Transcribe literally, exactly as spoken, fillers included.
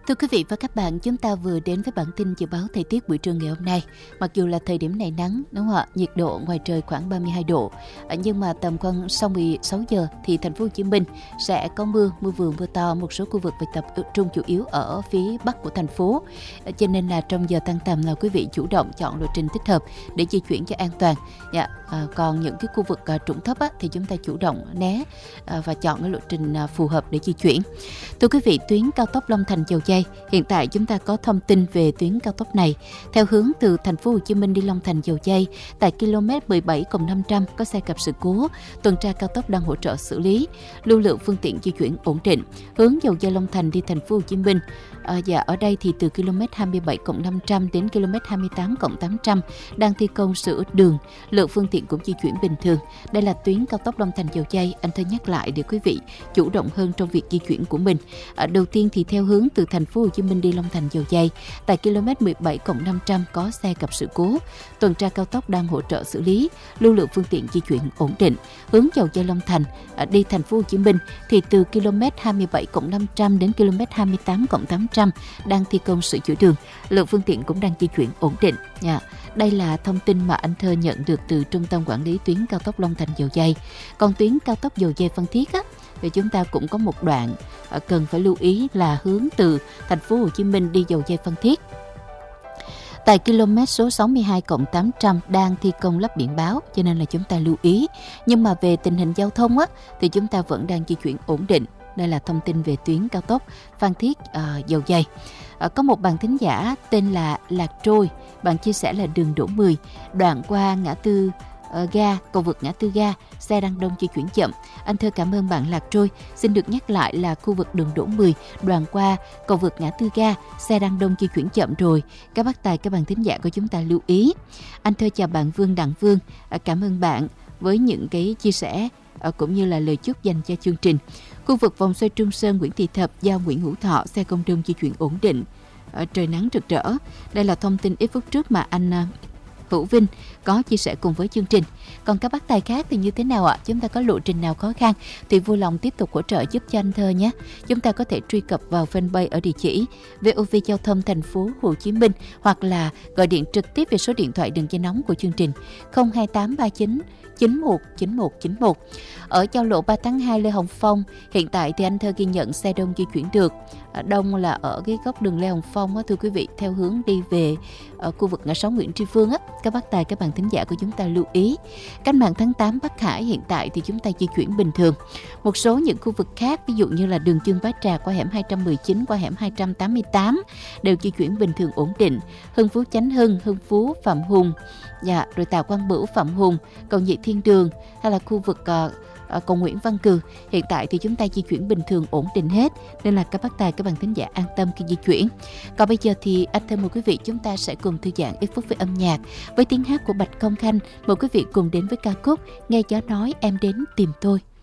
Thưa quý vị và các bạn, chúng ta vừa đến với bản tin dự báo thời tiết buổi trưa ngày hôm nay. Mặc dù là thời điểm này nắng, đúng không ạ? Nhiệt độ ngoài trời khoảng ba mươi hai độ, nhưng mà tầm khoảng sau mười sáu giờ thì thành phố Hồ Chí Minh sẽ có mưa, mưa vừa mưa to, một số khu vực phải tập trung chủ yếu ở phía bắc của thành phố. Cho nên là trong giờ tăng tầm là quý vị chủ động chọn lộ trình thích hợp để di chuyển cho an toàn. Dạ. À, còn những cái khu vực à, trũng thấp á, thì chúng ta chủ động né à, và chọn cái lộ trình à, phù hợp để di chuyển. Thưa quý vị, tuyến cao tốc Long Thành - Dầu Giây, hiện tại chúng ta có thông tin về tuyến cao tốc này. Theo hướng từ thành phố Hồ Chí Minh đi Long Thành - Dầu Giây, tại km mười bảy cộng năm trăm có xe gặp sự cố, tuần tra cao tốc đang hỗ trợ xử lý, lưu lượng phương tiện di chuyển ổn định. Hướng Dầu Giây Long Thành đi thành phố Hồ Chí Minh, à, dạ, ở đây thì từ km hai mươi bảy cộng năm trăm đến km hai mươi tám cộng tám trăm đang thi công sửa đường, lượng phương tiện cũng di chuyển bình thường. Đây là tuyến cao tốc Long Thành - Dầu Giây. Anh thơ nhắc lại để quý vị chủ động hơn trong việc di chuyển của mình. À, đầu tiên thì theo hướng từ thành phố Hồ Chí Minh đi Long Thành - Dầu Giây, tại km mười bảy cộng năm trăm có xe gặp sự cố, tuần tra cao tốc đang hỗ trợ xử lý, lưu lượng phương tiện di chuyển ổn định. Hướng Dầu Giây Long Thành à, đi thành phố Hồ Chí Minh thì từ km hai mươi bảy cộng năm trăm đến km hai mươi tám cộng tám trăm đang thi công sửa chữa đường, lượng phương tiện cũng đang di chuyển ổn định. Yeah. Đây là thông tin mà anh thơ nhận được từ Trung tâm Quản lý tuyến cao tốc Long Thành - Dầu Giây. Còn tuyến cao tốc Dầu Giây Phan Thiết á, thì chúng ta cũng có một đoạn cần phải lưu ý là hướng từ thành phố Hồ Chí Minh đi Dầu Giây Phan Thiết. Tại km số sáu mươi hai cộng tám trăm đang thi công lắp biển báo, cho nên là chúng ta lưu ý. Nhưng mà về tình hình giao thông á, thì chúng ta vẫn đang di chuyển ổn định. Đây là thông tin về tuyến cao tốc Phan Thiết uh, Dầu Giây. Uh, có một bạn thính giả tên là Lạc Trôi, bạn chia sẻ là đường Đỗ mười, đoạn qua ngã tư uh, ga, cầu vượt ngã tư ga, xe đang đông di chuyển chậm. Anh thơ cảm ơn bạn Lạc Trôi. Xin được nhắc lại là khu vực đường Đỗ mười, đoạn qua cầu vượt ngã tư ga, xe đang đông di chuyển chậm rồi. Các bác tài, các bạn thính giả của chúng ta lưu ý. Anh thơ chào bạn Vương Đặng Vương, uh, cảm ơn bạn với những cái chia sẻ uh, cũng như là lời chúc dành cho chương trình. Khu vực vòng xoay Trung Sơn, Nguyễn Thị Thập, giao Nguyễn Hữu Thọ, xe công đông di chuyển ổn định, ở trời nắng rực rỡ. Đây là thông tin ít phút trước mà anh Hữu Vinh có chia sẻ cùng với chương trình. Còn các bác tài khác thì như thế nào ạ? Chúng ta có lộ trình nào khó khăn thì vui lòng tiếp tục hỗ trợ giúp cho anh thơ nhé. Chúng ta có thể truy cập vào fanpage ở địa chỉ vê o vê Giao thông thành phố Hồ Chí Minh, hoặc là gọi điện trực tiếp về số điện thoại đường dây nóng của chương trình không hai tám ba chín chín một chín một chín một. Ở giao lộ ba tháng hai Lê Hồng Phong, hiện tại thì anh thơ ghi nhận xe đông di chuyển được. Đông là ở cái góc đường Lê Hồng Phong á, thưa quý vị, theo hướng đi về ở khu vực ngã sáu Nguyễn Tri Phương á. Các bác tài, các bạn thính giả của chúng ta lưu ý. Cách mạng tháng tám Bắc Hải, hiện tại thì chúng ta di chuyển bình thường. Một số những khu vực khác, ví dụ như là đường Chương Bá Trà qua hẻm hai trăm mười chín, qua hẻm hai trăm tám mươi tám đều di chuyển bình thường ổn định. Hưng Phú Chánh Hưng, Hưng Phú Phạm Hùng, dạ, rồi Tào Quang Bửu Phạm Hùng, cầu Nhị Thiên Đường, hay là khu vực uh, cầu Nguyễn Văn Cừ, hiện tại thì chúng ta di chuyển bình thường ổn định hết, nên là các bác tài, các bạn thính giả an tâm khi di chuyển. Còn bây giờ thì anh thưa mời quý vị, chúng ta sẽ cùng thư giãn ít phút với âm nhạc với tiếng hát của Bạch Công Khanh. Mời quý vị cùng đến với ca khúc Nghe Gió Nói Em Đến Tìm Tôi.